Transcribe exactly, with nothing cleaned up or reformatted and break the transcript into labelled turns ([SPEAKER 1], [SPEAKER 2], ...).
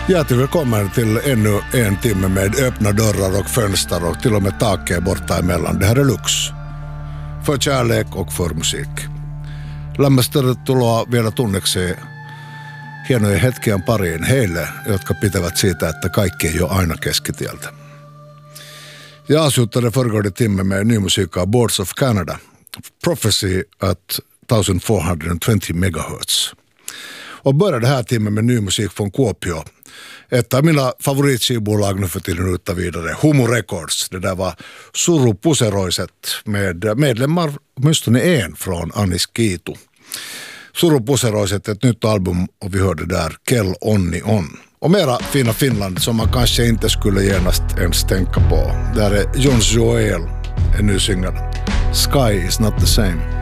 [SPEAKER 1] Hjärtligt välkommen till ännu en timme med öppna dörrar och fönster och till och med taket borta emellan. Det här är Lux. För kärlek och för musik. Lämmästä vielä tunneksi hienoja hetkiä pariin heille, jotka pitävät siitä, että kaikki ei ole aina keskitieltä. Jag avslutade föregående timme med ny musik av Boards of Canada. Prophecy at fjorton tjugo megahertz. Och började här timmen med ny musik från Kuopio. Ett av mina favoritskivbolag nu för tiden utan vidare, Humu Records. Det där var Surupuseroiset med medlemmar, åtminstone en från Anis Kiitu. Surupuseroiset, ett nytt album och vi hörde där Kell Onni On. Och mera fina Finland som man kanske inte skulle genast ens tänka på. Där är Jons Joel, en ny singel. Sky is not the same.